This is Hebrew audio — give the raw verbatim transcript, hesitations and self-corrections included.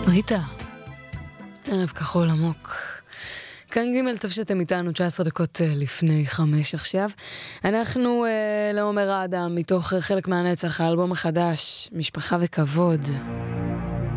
ריטה, ערב כחול עמוק. כאן ג' טוב שאתם איתנו, תשע עשרה דקות לפני חמש עכשיו. אנחנו אה, לעומר האדם, מתוך חלק מהנצח, האלבום החדש, משפחה וכבוד.